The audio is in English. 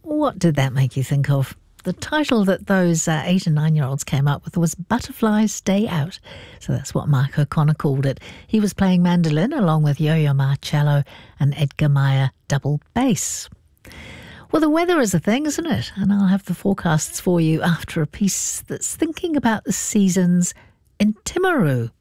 What did that make you think of? The title that those 8 and 9-year-olds came up with was Butterflies Day Out. So that's what Mark O'Connor called it. He was playing mandolin along with Yo-Yo Ma cello and Edgar Meyer double bass. Well, the weather is a thing, isn't it? And I'll have the forecasts for you after a piece that's thinking about the seasons in Timaru.